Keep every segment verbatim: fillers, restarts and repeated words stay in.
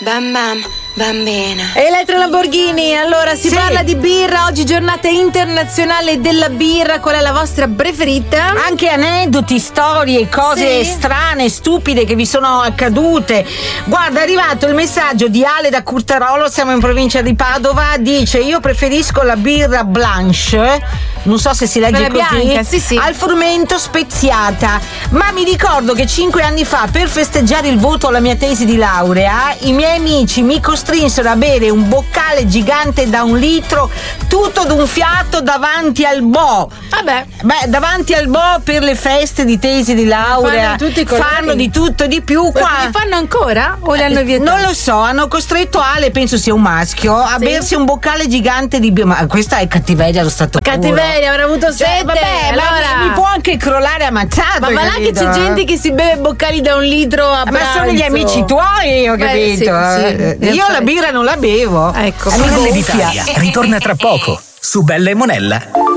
Bam bam, bambina. Eletro Lamborghini, allora si sì. parla di birra, oggi giornata internazionale della birra, qual è la vostra preferita? Anche aneddoti, storie, cose sì. strane, stupide che vi sono accadute. Guarda, è arrivato il messaggio di Ale da Curtarolo, siamo in provincia di Padova, dice: io preferisco la birra blanche, non so se si legge quella così, bianca, sì, sì. al frumento speziata, ma mi ricordo che cinque anni fa, per festeggiare il voto alla mia tesi di laurea, i miei amici mi costrinsero a bere un boccale gigante da un litro tutto d'un fiato davanti al Bo. Vabbè, beh, davanti al Bo per le feste di tesi di laurea, fanno, tutti fanno di tutto e di più. Qua li fanno ancora o li hanno vietato? Non lo so, hanno costretto Ale, penso sia un maschio, a sì. bersi un boccale gigante di birra. Ma questa è cattiveria allo stato puro. Cattiveria, avrà avuto sete. Cioè, vabbè, allora ma mi può anche crollare ammazzato. Ma va là che c'è gente che si beve boccali da un litro a pranzo. Ma sono gli amici tuoi, ho capito. Beh, sì, sì, io la birra non la bevo. Ecco, Fratelli d'Italia ritorna tra poco su Bella e Monella.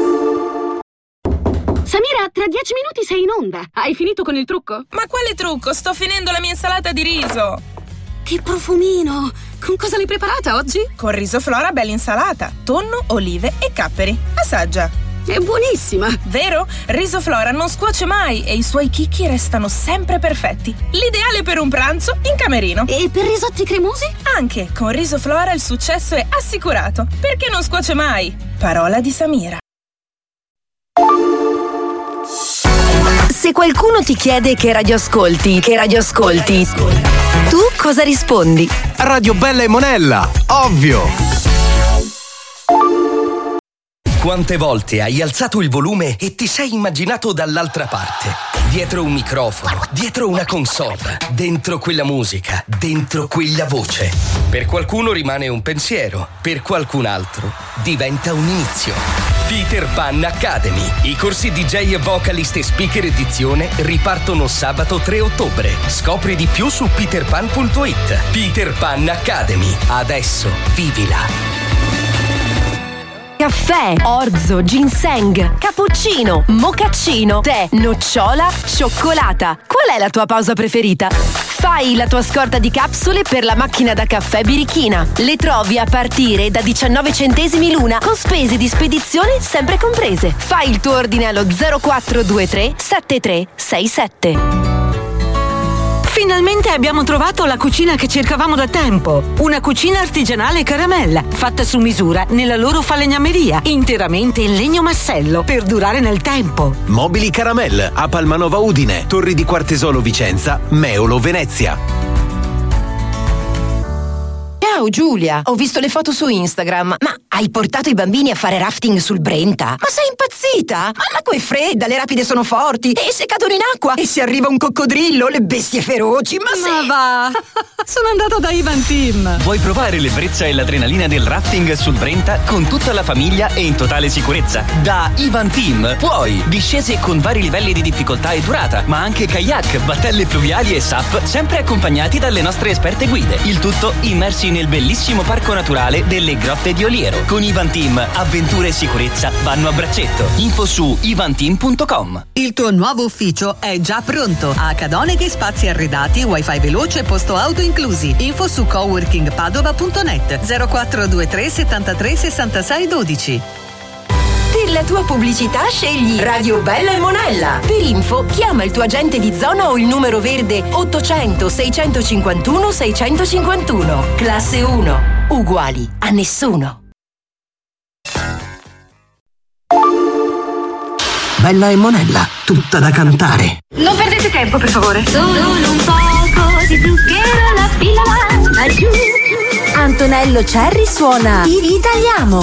Samira, tra dieci minuti sei in onda. Hai finito con il trucco? Ma quale trucco? Sto finendo la mia insalata di riso. Che profumino! Con cosa l'hai preparata oggi? Con riso Flora bella insalata, tonno, olive e capperi. Assaggia. È buonissima! Vero? Riso Flora non scuoce mai e i suoi chicchi restano sempre perfetti. L'ideale per un pranzo in camerino. E per risotti cremosi? Anche con Riso Flora il successo è assicurato. Perché non scuoce mai? Parola di Samira. Se qualcuno ti chiede che radio ascolti, che radio ascolti, tu cosa rispondi? Radio Bella e Monella, ovvio! Quante volte hai alzato il volume e ti sei immaginato dall'altra parte? Dietro un microfono, dietro una console, dentro quella musica, dentro quella voce. Per qualcuno rimane un pensiero, per qualcun altro diventa un inizio. Peter Pan Academy. I corsi D J e vocalist e speaker edizione ripartono sabato tre ottobre. Scopri di più su peter pan punto it. Peter Pan Academy. Adesso vivila. Caffè, orzo, ginseng, cappuccino, mocaccino, tè, nocciola, cioccolata. Qual è la tua pausa preferita? Fai la tua scorta di capsule per la macchina da caffè birichina. Le trovi a partire da diciannove centesimi l'una, con spese di spedizione sempre comprese. Fai il tuo ordine allo zero quattro due tre sette tre sei sette. Finalmente abbiamo trovato la cucina che cercavamo da tempo. Una cucina artigianale caramella, fatta su misura nella loro falegnameria, interamente in legno massello, per durare nel tempo. Mobili Caramel a Palmanova Udine, Torri di Quartesolo Vicenza, Meolo Venezia. Ciao Giulia, ho visto le foto su Instagram, ma hai portato i bambini a fare rafting sul Brenta? Ma sei impazzita? Ma l'acqua è fredda, le rapide sono forti, e se cadono in acqua e se arriva un coccodrillo, le bestie feroci, ma se... Ma va, sono andata da Ivan Team. Vuoi provare l'ebbrezza e l'adrenalina del rafting sul Brenta con tutta la famiglia e in totale sicurezza? Da Ivan Team puoi discese con vari livelli di difficoltà e durata, ma anche kayak, battelle fluviali e S A P, sempre accompagnati dalle nostre esperte guide. Il tutto immersi nel bellissimo parco naturale delle Grotte di Oliero. Con Ivan Team, avventure e sicurezza vanno a braccetto. Info su ivan team punto com. Il tuo nuovo ufficio è già pronto. A Cadoneghi spazi arredati, wifi veloce e posto auto inclusi. Info su coworking padova punto net zero quattro due tre settantatré sessantasei dodici. Per la tua pubblicità scegli Radio Bella e Monella. Per info chiama il tuo agente di zona o il numero verde ottocento seicentocinquantuno seicentocinquantuno. Classe uno. Uguali a nessuno. Bella e Monella, tutta da cantare. Non perdete tempo, per favore. Solo un poco di zucchero, la pillola va giù. Antonello Cerri suona Italiamo.